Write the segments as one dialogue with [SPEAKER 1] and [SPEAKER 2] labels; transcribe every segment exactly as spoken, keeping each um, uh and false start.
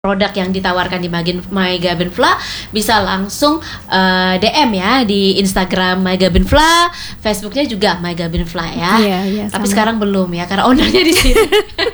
[SPEAKER 1] produk yang ditawarkan di My Gabenfla, bisa langsung uh, D M ya di Instagram My Gabenfla, Facebooknya juga My Gabenfla ya.
[SPEAKER 2] Iya, iya,
[SPEAKER 1] tapi
[SPEAKER 2] sama.
[SPEAKER 1] sekarang belum ya karena ownernya di sini.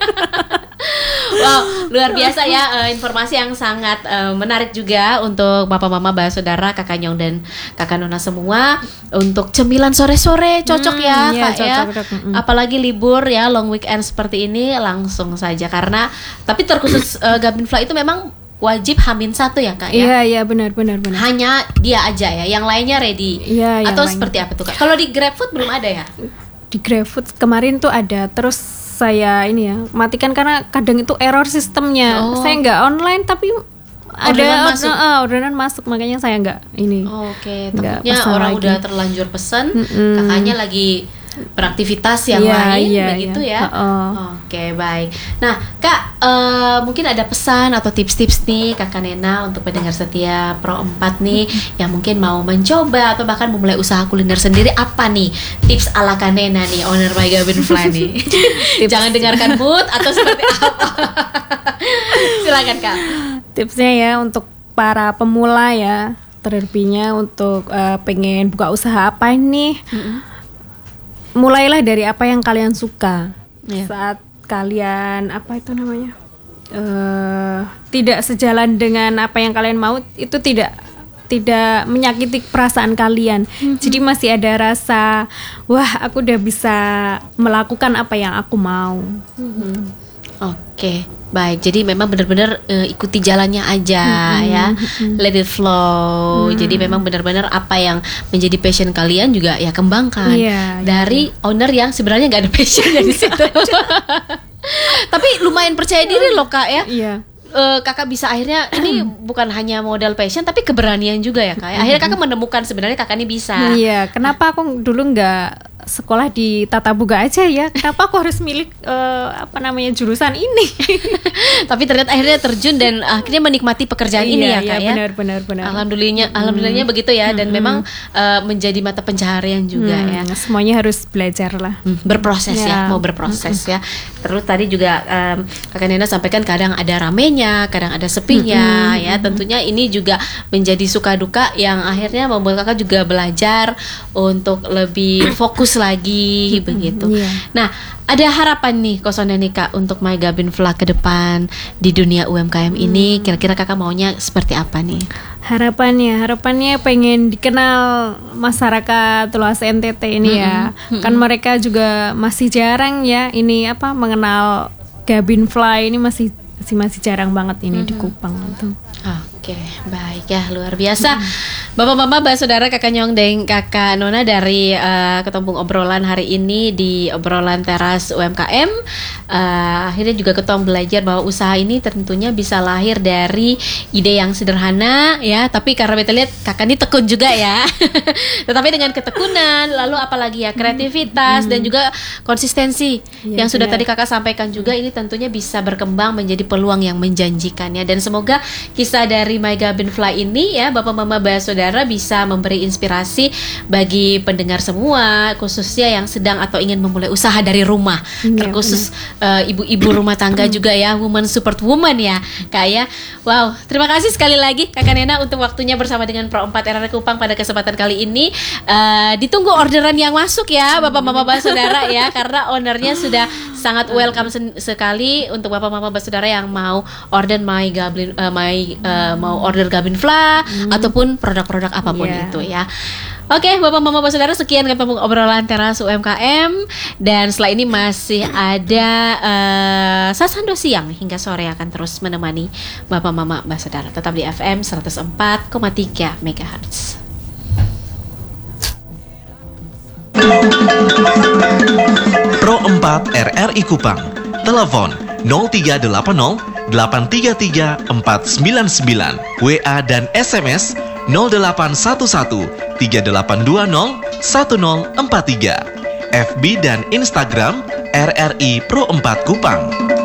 [SPEAKER 1] Wow, luar biasa ya, uh, informasi yang sangat uh, menarik juga untuk bapak mama, bah saudara, kakak Nyong dan kakak Nona semua. Untuk cemilan sore-sore cocok hmm, ya
[SPEAKER 2] iya,
[SPEAKER 1] kak
[SPEAKER 2] cocok,
[SPEAKER 1] ya
[SPEAKER 2] cocok. Mm-mm.
[SPEAKER 1] Apalagi libur ya, long weekend seperti ini langsung saja. Karena tapi terkhusus uh, Gabenfla itu memang wajib hamin satu ya kak ya.
[SPEAKER 2] Iya iya benar benar benar.
[SPEAKER 1] Hanya dia aja ya, yang lainnya ready.
[SPEAKER 2] Iya,
[SPEAKER 1] atau
[SPEAKER 2] yang
[SPEAKER 1] seperti
[SPEAKER 2] lainnya.
[SPEAKER 1] apa tuh kak? Kalau di GrabFood belum ada ya?
[SPEAKER 2] Di GrabFood kemarin tuh ada, terus saya ini ya matikan karena kadang itu error sistemnya.
[SPEAKER 1] Oh.
[SPEAKER 2] Saya nggak online tapi
[SPEAKER 1] Orderan
[SPEAKER 2] ada
[SPEAKER 1] masuk.
[SPEAKER 2] Uh, orderan masuk, makanya saya nggak ini.
[SPEAKER 1] Oh, Oke, okay.
[SPEAKER 2] Nggak
[SPEAKER 1] takutnya
[SPEAKER 2] pesan
[SPEAKER 1] orang
[SPEAKER 2] lagi.
[SPEAKER 1] udah terlanjur pesan,
[SPEAKER 2] Mm-mm.
[SPEAKER 1] kakaknya lagi beraktivitas yang
[SPEAKER 2] Iya,
[SPEAKER 1] lain,
[SPEAKER 2] iya,
[SPEAKER 1] begitu ya.
[SPEAKER 2] iya. Uh-uh.
[SPEAKER 1] Oke, okay, baik. Nah, kak, uh, mungkin ada pesan atau tips-tips nih kakak Nena untuk pendengar setia Pro empat nih yang mungkin mau mencoba atau bahkan memulai usaha kuliner sendiri, apa nih tips ala kak Nena nih, owner My Gabenfla nih? Jangan dengarkan mood atau seperti apa? Silakan kak.
[SPEAKER 2] Tipsnya ya untuk para pemula ya, terlebihnya untuk uh, pengen buka usaha apa ini,
[SPEAKER 1] Mm-mm.
[SPEAKER 2] mulailah dari apa yang kalian suka.
[SPEAKER 1] Iya.
[SPEAKER 2] Saat kalian apa itu namanya uh, tidak sejalan dengan apa yang kalian mau, itu tidak tidak menyakiti perasaan kalian. Mm-hmm. Jadi masih ada rasa, wah aku udah bisa melakukan apa yang aku mau.
[SPEAKER 1] Mm-hmm. Oke, baik. Jadi memang benar-benar uh, ikuti jalannya aja
[SPEAKER 2] Mm-hmm.
[SPEAKER 1] ya, let it flow. Mm. Jadi memang benar-benar apa yang menjadi passion kalian juga ya kembangkan.
[SPEAKER 2] Iya,
[SPEAKER 1] dari iya. owner yang sebenarnya nggak ada passionnya di situ. Tapi lumayan percaya diri loh kak ya.
[SPEAKER 2] Iya.
[SPEAKER 1] Uh, kakak bisa akhirnya ini bukan hanya modal passion tapi keberanian juga ya kak. Akhirnya kakak menemukan sebenarnya kakak ini bisa.
[SPEAKER 2] Iya. Kenapa aku dulu nggak sekolah di Tata Boga aja ya? Kenapa aku harus milik uh, apa namanya jurusan ini?
[SPEAKER 1] Tapi ternyata akhirnya terjun dan akhirnya menikmati pekerjaan
[SPEAKER 2] iya,
[SPEAKER 1] ini ya
[SPEAKER 2] iya,
[SPEAKER 1] kak ya.
[SPEAKER 2] Benar benar benar.
[SPEAKER 1] Alhamdulillahnya,
[SPEAKER 2] hmm.
[SPEAKER 1] alhamdulillahnya begitu ya. Dan hmm. memang uh, menjadi mata pencaharian juga
[SPEAKER 2] hmm.
[SPEAKER 1] ya.
[SPEAKER 2] Semuanya harus belajar lah.
[SPEAKER 1] Hmm, berproses ya. ya, mau berproses hmm. ya. Terus tadi juga um, kakak Nena sampaikan kadang ada ramenya, kadang ada sepinya hmm. ya. Tentunya ini juga menjadi suka duka yang akhirnya membuat kakak juga belajar untuk lebih fokus lagi begitu.
[SPEAKER 2] Yeah.
[SPEAKER 1] Nah, ada harapan nih Kosonda nih kak untuk My Gabenfla ke depan di dunia U M K M ini. Kira-kira kakak maunya seperti apa nih?
[SPEAKER 2] Harapannya, harapannya pengen dikenal masyarakat luas N T T ini ya. Mm-hmm. Kan mereka juga masih jarang ya ini apa mengenal Gabenfla ini, masih masih masih jarang banget ini mm-hmm. di Kupang itu.
[SPEAKER 1] Oke, baik ya, luar biasa. Mm-hmm. Bapak Mama, Mbak Saudara, Kakak Nyong dan Kakak Nona dari uh, ketumpung obrolan hari ini di obrolan teras U M K M. Uh, akhirnya juga ketemu belajar bahwa usaha ini tentunya bisa lahir dari ide yang sederhana ya, tapi karena kita lihat kakak ini tekun juga ya. Tetapi dengan ketekunan, lalu apalagi ya kreativitas mm-hmm. dan juga konsistensi ya, yang sudah benar. Tadi kakak sampaikan juga, ini tentunya bisa berkembang menjadi peluang yang menjanjikan ya. Dan semoga kisah dari My Gabenfla ini ya, Bapak Mama, Mbak Saudara, bisa memberi inspirasi bagi pendengar semua, khususnya yang sedang atau ingin memulai usaha dari rumah, ya, terkhusus uh, ibu-ibu rumah tangga juga ya, woman support woman ya kak ya. Wow, terima kasih sekali lagi kakak Nena untuk waktunya bersama dengan Pro empat R R Kupang pada kesempatan kali ini. uh, Ditunggu orderan yang masuk ya Bapak Mama, Mbak Saudara ya, karena ownernya sudah sangat welcome sen- sekali untuk Bapak Mama, Mbak Saudara yang mau order My Gaben, uh, My uh, mau order Gabenfla hmm. ataupun produk-produk apapun yeah. itu ya. Oke, Bapak Mama, Bapak Saudara, sekian ketemu obrolan teras U M K M. Dan setelah ini masih ada uh, Sasando Siang hingga sore akan terus menemani Bapak Mama, Mbak Saudara. Tetap di F M seratus empat koma tiga megahertz.
[SPEAKER 3] Pro empat R R I Kupang. Telepon nol tiga delapan nol delapan tiga tiga empat sembilan sembilan. W A dan S M S nol delapan satu satu tiga delapan dua nol satu nol empat tiga. F B dan Instagram R R I Pro empat Kupang.